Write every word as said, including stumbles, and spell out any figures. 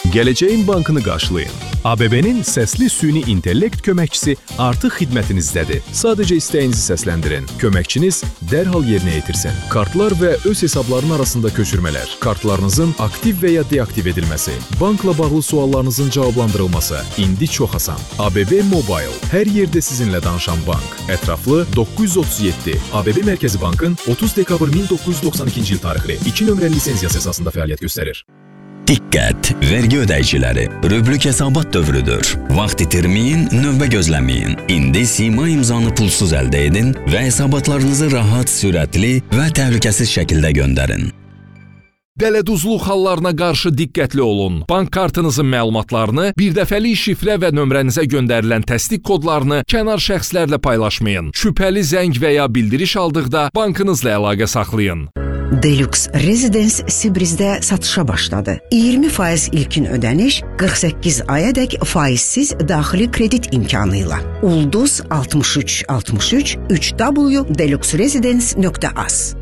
Gələcəyin bankını qarşılayın. A B B-nin səsli süni intellekt köməkçisi artıq xidmətinizdədir. Sadəcə istəyinizi səsləndirin. Köməkçiniz dərhal yerinə yetirsin. Kartlar və öz hesabların arasında köçürmələr, kartlarınızın aktiv və ya deaktiv edilməsi, bankla bağlı suallarınızın cavablandırılması indi çox asan. A B B Mobile, hər yerdə sizinlə danışan bank. Ətraflı doqquz yüz otuz yeddi. A B B Mərkəzi Bankın otuz dekabr min doqquz yüz doxsan ikinci il tarixli iki nömrəli lisenziyası əsasında fəaliyyət göstərir. Diqqət! Vergi ödəyiciləri, rübrük hesabat dövrüdür. Vaxt itirməyin, növbə gözləməyin. İndi Sima imzanı pulsuz əldə edin və hesabatlarınızı rahat, sürətli və təhlükəsiz şəkildə göndərin. Dələduzluq hallarına qarşı diqqətli olun. Bank kartınızın məlumatlarını, birdəfəlik şifrə və nömrənizə göndərilən təsdiq kodlarını kənar şəxslərlə paylaşmayın. Şübhəli zəng və ya bildiriş aldıqda bankınızla əlaqə saxlayın. Deluxe Residence Sibrizdə satışa başladı. iyirmi faiz ilkin ödəniş, qırx səkkiz ayadək faizsiz daxili kredit imkanıyla. Ulduz altmış üç altmış üç üç w deluxe residence nöqtə az.